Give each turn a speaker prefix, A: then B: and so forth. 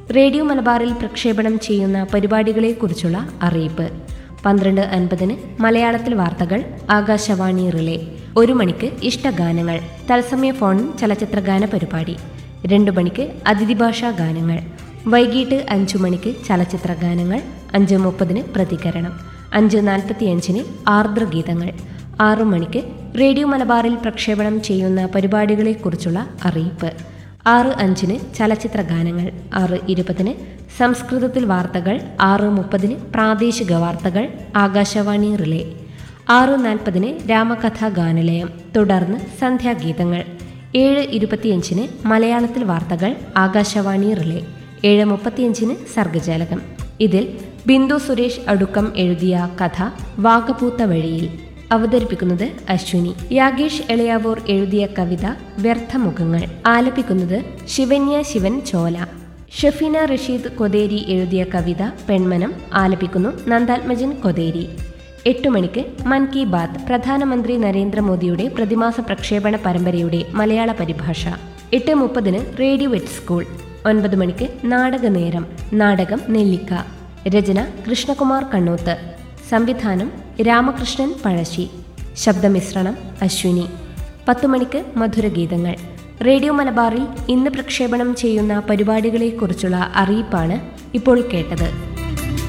A: Radio മലബാറിൽ പ്രക്ഷേപണം ചെയ്യുന്ന പരിപാടികളെക്കുറിച്ചുള്ള അറിയിപ്പ്. 12:50 മലയാളത്തിൽ വാർത്തകൾ, ആകാശവാണി റിലേ. 1 മണിക്ക് ഇഷ്ടഗാനങ്ങൾ, തത്സമയ ഫോൺ ചലച്ചിത്ര ഗാന പരിപാടി. 2 മണിക്ക് അതിഥി ഭാഷാ ഗാനങ്ങൾ. വൈകിട്ട് 5 മണിക്ക് ചലച്ചിത്ര ഗാനങ്ങൾ. 5:30 പ്രതികരണം. 5:45 ആർദ്രഗീതങ്ങൾ. 6 മണിക്ക് റേഡിയോ മലബാറിൽ പ്രക്ഷേപണം ചെയ്യുന്ന പരിപാടികളെക്കുറിച്ചുള്ള അറിയിപ്പ്. 6:05 ചലച്ചിത്ര ഗാനങ്ങൾ. 6:20 സംസ്കൃതത്തിൽ വാർത്തകൾ. 6:30 പ്രാദേശിക വാർത്തകൾ, ആകാശവാണി റിലേ. 6:40 രാമകഥാ ഗാനലയം. തുടർന്ന് സന്ധ്യാഗീതങ്ങൾ. 7:25 മലയാളത്തിൽ വാർത്തകൾ, ആകാശവാണി റിലേ. 7:35 സർഗജാലകം. ഇതിൽ ബിന്ദു സുരേഷ് അടുക്കം എഴുതിയ കഥ വാഗപൂത്ത വഴിയിൽ. അവതരിപ്പിക്കുന്നത് അശ്വിനി. യാഗേഷ് എളയാവൂർ എഴുതിയ കവിത വ്യർത്ഥമുഖങ്ങൾ. ആലപിക്കുന്നത് ശിവന്യ ശിവൻ ചോല. ഷഫീന റഷീദ് കൊതേരി എഴുതിയ കവിത പെൺമനം. ആലപിക്കുന്നു നന്ദാത്മജൻ കൊതേരി. 8 മണിക്ക് മൻ കി ബാത്ത്, പ്രധാനമന്ത്രി നരേന്ദ്രമോദിയുടെ പ്രതിമാസ പ്രക്ഷേപണ പരമ്പരയുടെ മലയാള പരിഭാഷ. 8:30 റേഡിയോ എറ്റ് സ്കൂൾ. 9 മണിക്ക് നാടകനേരം. നാടകം നെല്ലിക്ക. രചന കൃഷ്ണകുമാർ കണ്ണൂത്ത്. സംവിധാനം രാമകൃഷ്ണൻ പഴശ്ശി. ശബ്ദമിശ്രണം അശ്വിനി. 10 മണിക്ക് മധുരഗീതങ്ങൾ. റേഡിയോ മലബാറിൽ ഇന്ന് പ്രക്ഷേപണം ചെയ്യുന്ന പരിപാടികളെക്കുറിച്ചുള്ള അറിയിപ്പാണ് ഇപ്പോൾ കേട്ടത്.